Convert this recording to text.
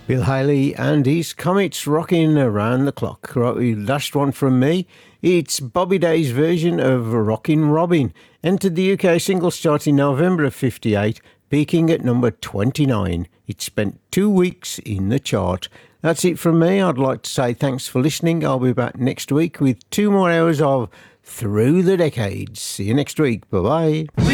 Bill Haley and his Comets rocking around the clock. Right, last one from me. It's Bobby Day's version of Rockin' Robin. Entered the UK singles chart in November of 58, peaking at number 29. It spent 2 weeks in the chart. That's it from me. I'd like to say thanks for listening. I'll be back next week with 2 more hours of Through the Decades. See you next week. Bye-bye.